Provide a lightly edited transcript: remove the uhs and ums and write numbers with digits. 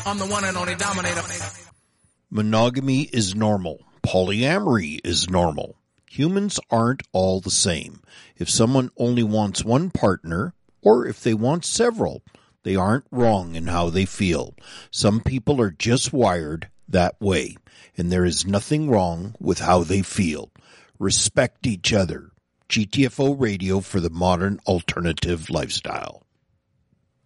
I'm the one and only dominator. Monogamy is normal. Polyamory is normal. Humans aren't all the same. If someone only wants one partner, or if they want several, they aren't wrong in how they feel. Some people are just wired that way, and there is nothing wrong with how they feel. Respect each other. GTFO Radio for the modern alternative lifestyle.